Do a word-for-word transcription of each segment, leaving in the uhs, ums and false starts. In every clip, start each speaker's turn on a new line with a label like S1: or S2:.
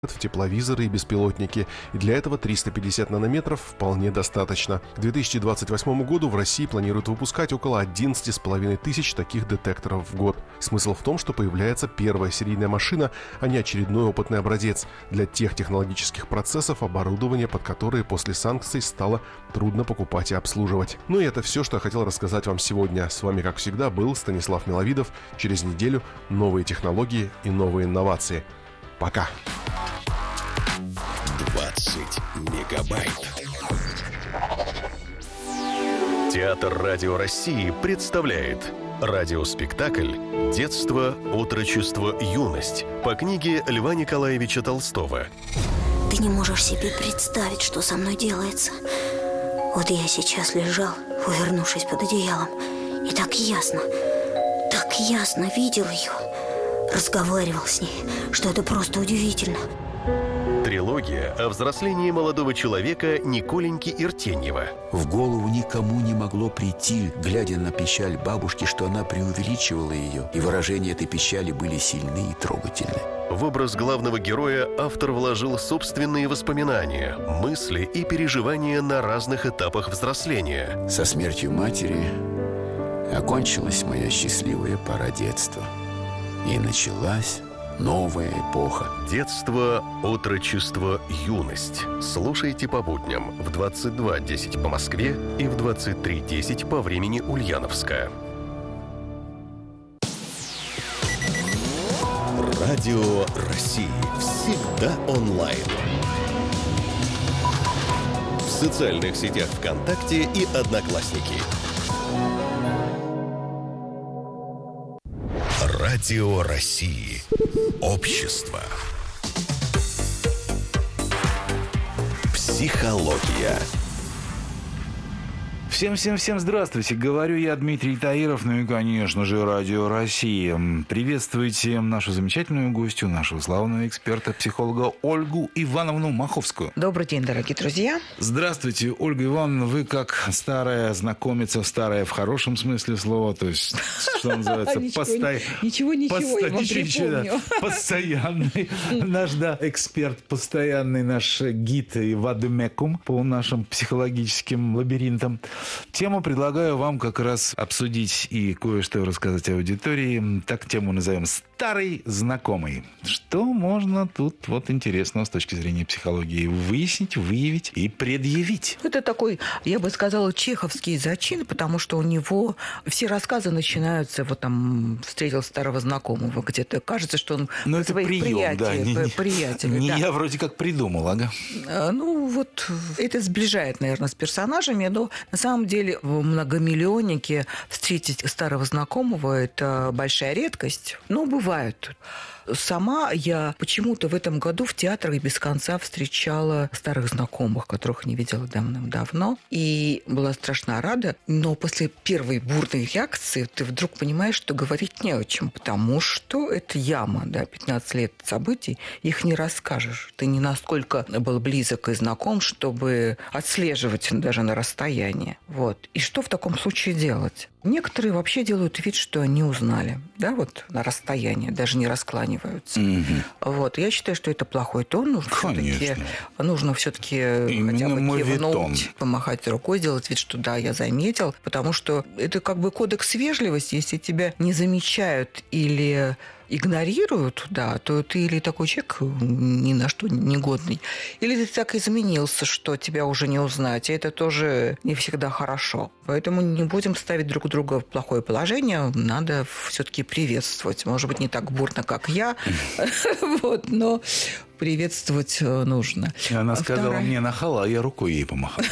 S1: в тепловизоры и беспилотники, и для этого триста пятьдесят нанометров вполне достаточно. К две тысячи двадцать восьмому году в России планируют выпускать около одиннадцать с половиной тысяч таких детекторов в год. Смысл в том, что появляется первая серийная машина, а не очередной опытный образец для тех технологических процессов, оборудование под которые после санкций стало трудно покупать и обслуживать. Ну и это все, что я хотел рассказать вам сегодня. С вами, как всегда, был Станислав Миловидов. Через неделю новые технологии и новые инновации. Пока!
S2: двадцать мегабайт. Театр Радио России представляет радиоспектакль «Детство, отрочество, юность» по книге Льва Николаевича Толстого.
S3: Ты не можешь себе представить, что со мной делается. Вот я сейчас лежал, увернувшись под одеялом, и так ясно, так ясно видел ее, разговаривал с ней, что это просто удивительно.
S2: Трилогия о взрослении молодого человека Николеньки Иртеньева.
S4: В голову никому не могло прийти, глядя на печаль бабушки, что она преувеличивала ее, и выражения этой печали были сильны и трогательны.
S2: В образ главного героя автор вложил собственные воспоминания, мысли и переживания на разных этапах взросления.
S4: Со смертью матери окончилась моя счастливая пора детства, и началась новая эпоха.
S2: Детство, отрочество, юность. Слушайте по будням в двадцать два десять по Москве и в двадцать три десять по времени Ульяновска. Радио России. Всегда онлайн. В социальных сетях ВКонтакте и Одноклассники. Радио России. Общество. Психология.
S5: Всем-всем-всем здравствуйте. Говорю я, Дмитрий Таиров, ну и, конечно же, Радио России. Приветствуйте нашу замечательную гостью, нашего славного эксперта, психолога Ольгу Ивановну Маховскую.
S6: Добрый день, дорогие друзья.
S5: Здравствуйте, Ольга Ивановна. Вы как старая знакомица, старая в хорошем смысле слова, то есть, что называется,
S6: постоянный. Ничего, ничего, я вам припомню.
S5: Постоянный наш, да, эксперт, постоянный наш гид и вадемекум по нашим психологическим лабиринтам. Тему предлагаю вам как раз обсудить и кое-что рассказать аудитории. Так тему назовем «Старый знакомый». Что можно тут вот интересного с точки зрения психологии выяснить, выявить и предъявить?
S6: Это такой, я бы сказала, чеховский зачин, потому что у него все рассказы начинаются, вот там встретил старого знакомого где-то. Кажется, что он
S5: Но это
S6: своих
S5: прием, да, не,
S6: приятелей.
S5: Не
S6: да.
S5: я вроде как придумал, ага.
S6: Ну, вот это сближает, наверное, с персонажами, но на самом деле в многомиллионнике встретить старого знакомого – это большая редкость. Но бывает. Сама я почему-то в этом году в театрах без конца встречала старых знакомых, которых не видела давным-давно. И была страшно рада. Но после первой бурной реакции ты вдруг понимаешь, что говорить не о чем. Потому что это яма, да, пятнадцать лет событий. Их не расскажешь. Ты не настолько был близок и знаком, чтобы отслеживать даже на расстоянии. Вот. И что в таком случае делать? Некоторые вообще делают вид, что они узнали, да, вот на расстоянии, даже не раскланиваются. Mm-hmm. Вот. Я считаю, что это плохой тон. Нужно все-таки, нужно все-таки хотя бы кивнуть, помахать рукой, сделать вид, что да, я заметил, потому что это как бы кодекс вежливости. Если тебя не замечают или игнорируют, да, то ты или такой человек ни на что негодный, или ты так изменился, что тебя уже не узнать, и это тоже не всегда хорошо. Поэтому не будем ставить друг друга в плохое положение, надо все-таки приветствовать. Может быть, не так бурно, как я, вот, но приветствовать нужно.
S5: Она сказала мне нахала, а я рукой ей помахал.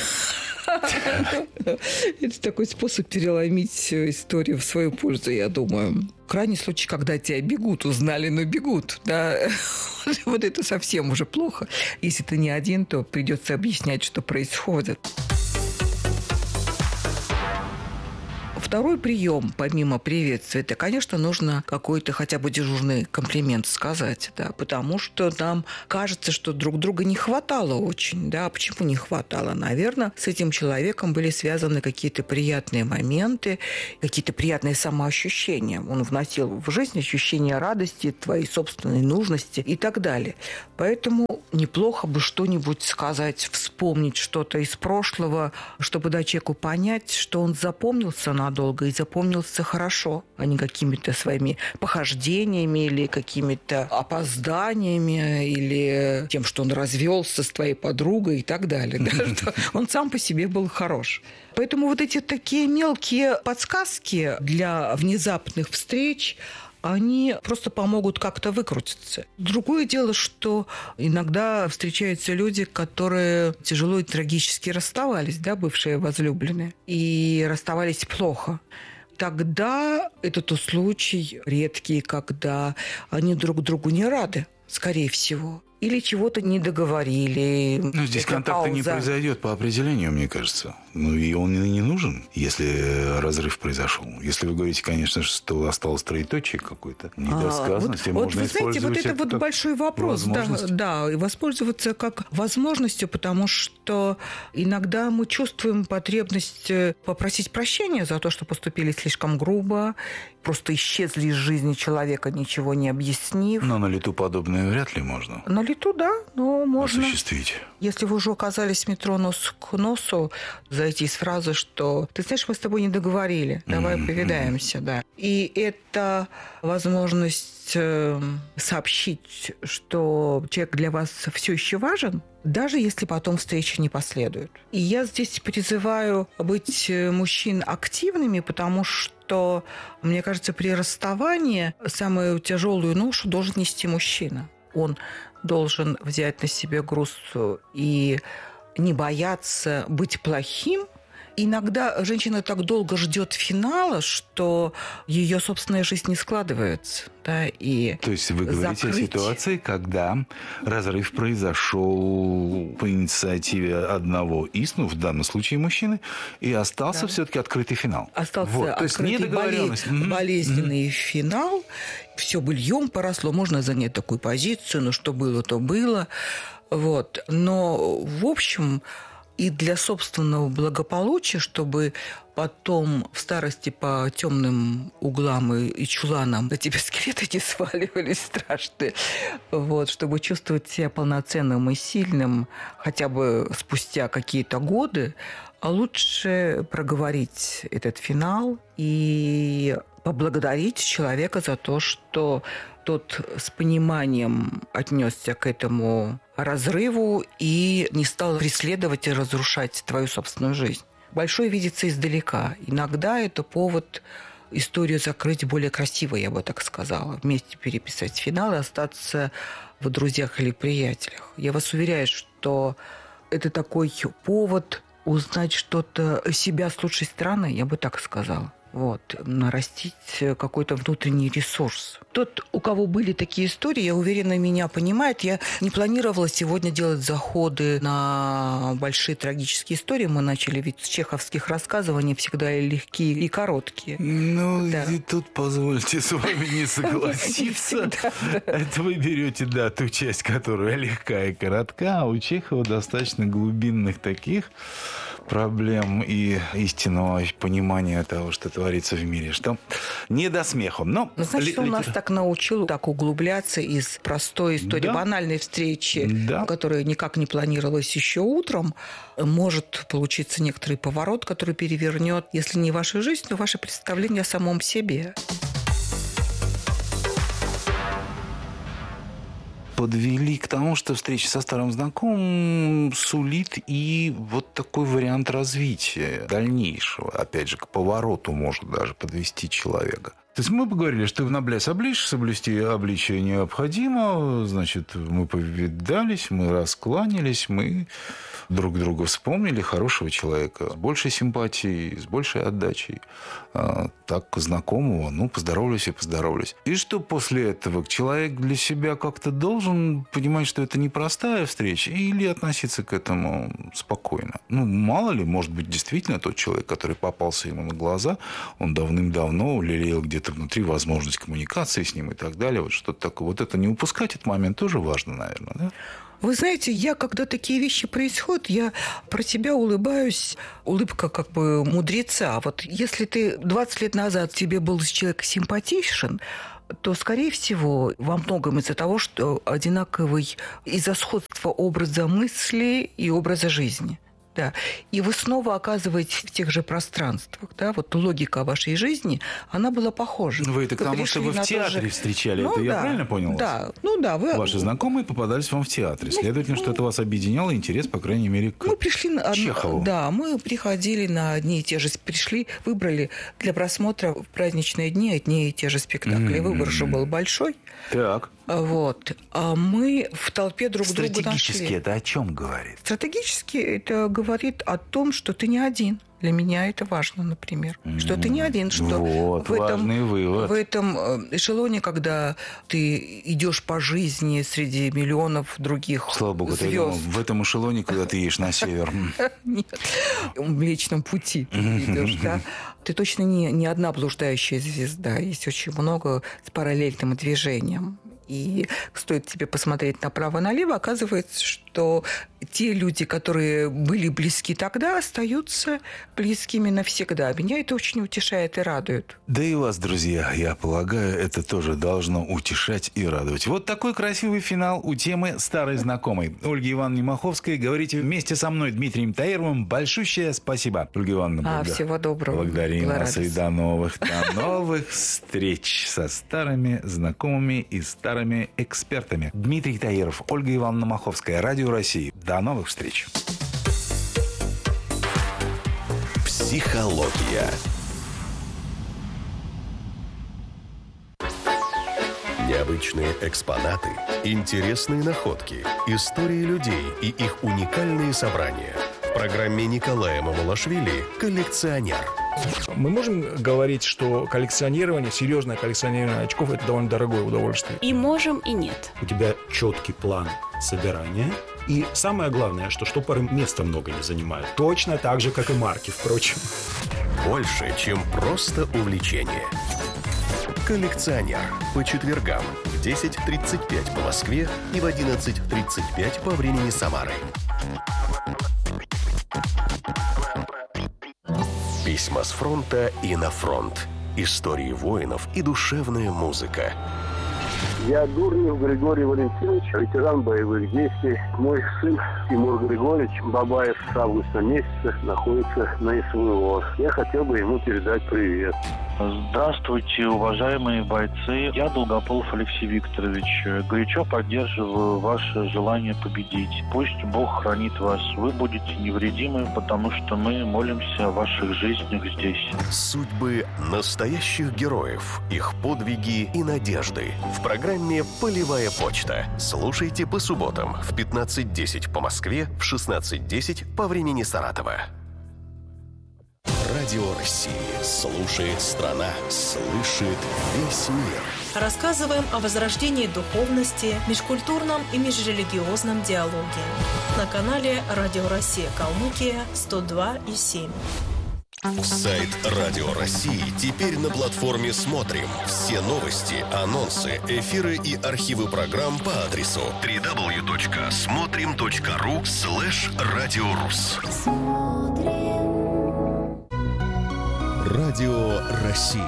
S6: Это такой способ переломить историю в свою пользу, я думаю. Крайний случай, когда тебя бегут, узнали, но бегут. Да? Вот это совсем уже плохо. Если ты не один, то придется объяснять, что происходит. Второй прием, помимо приветствия, это, конечно, нужно какой-то хотя бы дежурный комплимент сказать, да, потому что нам кажется, что друг друга не хватало очень, да. Почему не хватало? Наверное, с этим человеком были связаны какие-то приятные моменты, какие-то приятные самоощущения. Он вносил в жизнь ощущение радости, твоей собственной нужности и так далее. Поэтому неплохо бы что-нибудь сказать, вспомнить что-то из прошлого, чтобы дать человеку понять, что он запомнился надолго и запомнился хорошо, а не какими-то своими похождениями или какими-то опозданиями или тем, что он развелся с твоей подругой и так далее. Да, что он сам по себе был хорош. Поэтому вот эти такие мелкие подсказки для внезапных встреч, они просто помогут как-то выкрутиться. Другое дело, что иногда встречаются люди, которые тяжело и трагически расставались, да, бывшие возлюбленные, и расставались плохо. Тогда это тот случай редкий, когда они друг другу не рады, скорее всего. Или чего-то не договорили.
S5: Ну, здесь контакта не произойдет по определению, мне кажется. Ну, и он и не нужен, если разрыв произошел. Если вы говорите, конечно, что осталось троеточие какой-то, недосказанности,
S6: а, вот,
S5: можно
S6: вот, вы знаете, вот это вот большой вопрос. Да, да, и воспользоваться как возможностью, потому что иногда мы чувствуем потребность попросить прощения за то, что поступили слишком грубо, просто исчезли из жизни человека, ничего не объяснив.
S5: Но на лету подобное вряд ли можно.
S6: На лету, да, но можно.
S5: Осуществить.
S6: Если вы уже оказались в метро нос к носу, зайти с фразы, что «ты знаешь, мы с тобой не договорили, давай mm-hmm. повидаемся», да. И это возможность сообщить, что человек для вас все еще важен, даже если потом встреча не последует. И я здесь призываю быть мужчин активными, потому что, мне кажется, при расставании самую тяжелую ношу должен нести мужчина. Он должен взять на себя груз и не бояться быть плохим. Иногда женщина так долго ждет финала, что ее собственная жизнь не складывается. Да, и
S5: то есть вы говорите закрыть... о ситуации, когда разрыв произошел по инициативе одного из, ну, в данном случае мужчины, и остался да. все-таки открытый финал.
S6: Остался
S5: вот.
S6: открытый болез... болезненный mm-hmm. финал. Все быльем поросло. Можно занять такую позицию, но что было, то было. Вот. Но, в общем... И для собственного благополучия, чтобы потом в старости по темным углам и, и чуланам на тебя скелеты не сваливались страшные, вот, чтобы чувствовать себя полноценным и сильным хотя бы спустя какие-то годы, а лучше проговорить этот финал и поблагодарить человека за то, что тот с пониманием отнесся к этому разрыву и не стал преследовать и разрушать твою собственную жизнь. Большое видится издалека. Иногда это повод историю закрыть более красиво, я бы так сказала. Вместе переписать финал и остаться в друзьях или приятелях. Я вас уверяю, что это такой повод узнать что-то о себя с лучшей стороны, я бы так сказала. Вот, нарастить какой-то внутренний ресурс. Тот, у кого были такие истории, я уверена, меня понимает. Я не планировала сегодня делать заходы на большие трагические истории. Мы начали ведь с чеховских рассказов, они всегда легкие и короткие.
S5: Ну, да. И тут позвольте с вами не согласиться. Это вы берете, да, ту часть, которая легкая и коротка, а у Чехова достаточно глубинных таких проблем и истинного понимания того, что творится в мире, что не до смеху. Но
S6: ну, значит, ли, он нас так научил так углубляться из простой истории, да. банальной встречи, да. которая никак не планировалась еще утром. Может получиться некоторый поворот, который перевернет, если не вашу жизнь, то ваше представление о самом себе.
S5: Подвели к тому, что встреча со старым знакомым сулит и вот такой вариант развития дальнейшего. Опять же, к повороту может даже подвести человека. То есть мы поговорили, что в ноблес обличь, соблюсти обличие необходимо. Значит, мы повидались, мы раскланялись, мы друг друга вспомнили, хорошего человека, с большей симпатией, с большей отдачей. А, так, знакомого, ну, поздоровались и поздоровались. И что после этого? Человек для себя как-то должен понимать, что это непростая встреча, или относиться к этому спокойно? Ну, мало ли, может быть, действительно тот человек, который попался ему на глаза, он давным-давно лелеял где-то внутри возможность коммуникации с ним и так далее. Вот что-то такое. Вот это не упускать этот момент тоже важно, наверное, да?
S6: Вы знаете, я, когда такие вещи происходят, я про тебя улыбаюсь, улыбка как бы мудреца. Вот если ты двадцать лет назад тебе был человек симпатичен, то, скорее всего, во многом из-за того, что одинаковый, из-за сходства образа мысли и образа жизни. Да. И вы снова оказываетесь в тех же пространствах. Да? Вот логика вашей жизни, она была похожа.
S5: Вы это к тому, что вы в театре же... встречали. Ну, это
S6: да,
S5: я правильно понял?
S6: Да. Ну, да, вы...
S5: Ваши знакомые попадались вам в театре.
S6: Ну,
S5: Следовательно,
S6: ну...
S5: что-то вас объединяло, интерес, по крайней мере, к
S6: мы пришли на...
S5: Чехову.
S6: Да, мы приходили на одни и те же... Пришли, выбрали для просмотра в праздничные дни одни и те же спектакли. Mm-hmm. Выбор же был большой.
S5: Так.
S6: Вот. А мы в толпе друг друга нашли.
S5: Стратегически это о чем говорит?
S6: Стратегически это говорит о том, что ты не один. Для меня это важно, например. Mm-hmm. Что ты не один. Что
S5: вот,
S6: в этом,
S5: важный вывод.
S6: В этом эшелоне, когда ты идешь по жизни среди миллионов других
S5: Слава богу,
S6: звезд.
S5: Думал, в этом эшелоне, когда ты едешь на север.
S6: Нет, в Млечном пути ты идешь, да. Ты точно не, не одна блуждающая звезда. Есть очень много с параллельным движением. И стоит тебе посмотреть направо-налево, оказывается, что те люди, которые были близки тогда, остаются близкими навсегда. Меня это очень утешает и радует.
S5: Да и вас, друзья, я полагаю, это тоже должно утешать и радовать. Вот такой красивый финал у темы старой знакомой. Ольга Ивановна Маховская, говорите вместе со мной, Дмитрием Таировым. Большущее спасибо, Ольга Ивановна.
S6: А, всего доброго.
S5: Благодарим
S6: Была
S5: вас
S6: радость.
S5: И до новых, до новых встреч со старыми знакомыми и старыми экспертами. Дмитрий Таиров, Ольга Ивановна Маховская, Радио России. До новых встреч.
S2: Психология. Необычные экспонаты, интересные находки, истории людей и их уникальные собрания. В программе Николая Мамулашвили «Коллекционер».
S7: Мы можем говорить, что коллекционирование, серьезное коллекционирование очков – это довольно дорогое удовольствие.
S8: И можем, и нет.
S9: У тебя четкий план собирания. И самое главное, что штопоры места много не занимают. Точно так же, как и марки, впрочем.
S2: Больше, чем просто увлечение. «Коллекционер» по четвергам в десять тридцать пять по Москве и в одиннадцать тридцать пять по времени Самары. Письма с фронта и на фронт. Истории воинов и душевная музыка.
S10: Я Дурнев Григорий Валентинович, ветеран боевых действий. Мой сын Тимур Григорьевич Бабаев с августа месяца находится на СВО. Я хотел бы ему передать привет.
S11: Здравствуйте, уважаемые бойцы. Я Долгополов Алексей Викторович. Горячо поддерживаю ваше желание победить. Пусть Бог хранит вас. Вы будете невредимы, потому что мы молимся о ваших жизнях здесь.
S2: Судьбы настоящих героев, их подвиги и надежды. В программе «Полевая почта». Слушайте по субботам в пятнадцать десять по Москве, в шестнадцать десять по времени Саратова. Радио России. Слушает страна. Слышит весь мир.
S8: Рассказываем о возрождении духовности, межкультурном и межрелигиозном диалоге. На канале Радио Россия Калмыкия сто два и семь.
S2: Сайт Радио России теперь на платформе «Смотрим». Все новости, анонсы, эфиры и архивы программ по адресу дабл ю дабл ю дабл ю точка смотрим точка ру слэш радиорус. Радио России.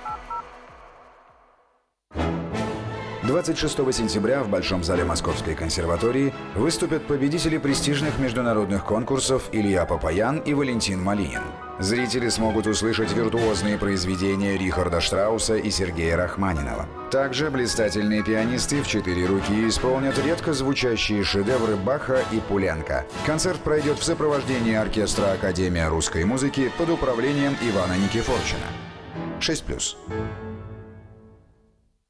S12: двадцать шестого сентября в Большом зале Московской консерватории выступят победители престижных международных конкурсов Илья Папаян и Валентин Малинин. Зрители смогут услышать виртуозные произведения Рихарда Штрауса и Сергея Рахманинова. Также блистательные пианисты в четыре руки исполнят редко звучащие шедевры Баха и Пуленко. Концерт пройдет в сопровождении оркестра Академия русской музыки под управлением Ивана Никифорчина. шесть плюс.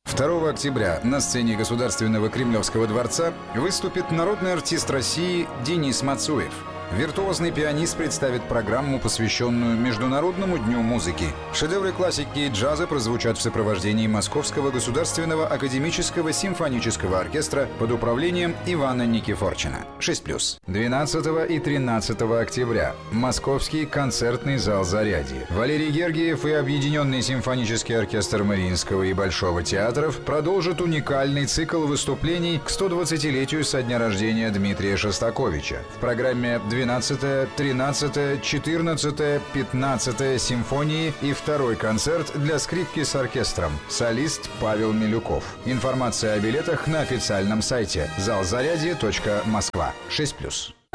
S12: второго октября на сцене Государственного Кремлевского дворца выступит народный артист России Денис Мацуев. Виртуозный пианист представит программу, посвященную Международному дню музыки. Шедевры классики и джаза прозвучат в сопровождении Московского государственного академического симфонического оркестра под управлением Ивана Никифорчина. шесть плюс. двенадцатого и тринадцатого октября. Московский концертный зал «Зарядье». Валерий Гергиев и Объединенный симфонический оркестр Мариинского и Большого театров продолжат уникальный цикл выступлений к сто двадцатилетию со дня рождения Дмитрия Шостаковича. В программе двенадцатая, тринадцатая, четырнадцатая, пятнадцатая симфонии и второй концерт для скрипки с оркестром. Солист Павел Милюков. Информация о билетах на официальном сайте зал зарядье точка москва. шесть плюс.